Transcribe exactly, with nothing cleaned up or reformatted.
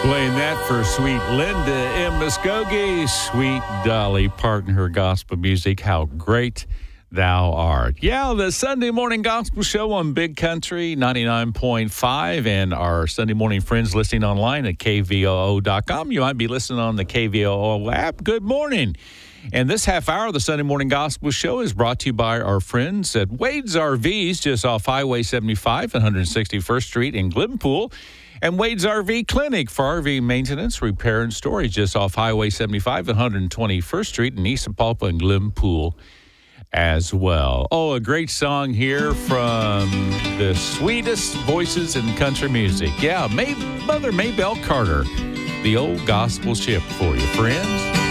Playing that for sweet Linda in Muskogee, sweet Dolly Parton, her gospel music. How great thou art. Yeah, the Sunday morning gospel show on Big Country ninety-nine point five and our Sunday morning friends listening online at K V O O dot com. You might be listening on the K V O O app. Good morning. And this half hour of the Sunday Morning Gospel Show is brought to you by our friends at Wade's R Vs, just off Highway seventy-five and one hundred sixty-first Street in Glenpool. And Wade's R V Clinic for R V maintenance, repair, and storage, just off Highway seventy-five and one hundred twenty-first Street in East Apalpa and Glenpool as well. Oh, a great song here from the sweetest voices in country music. Yeah, May, Mother Maybelle Carter, the old gospel ship for you, friends.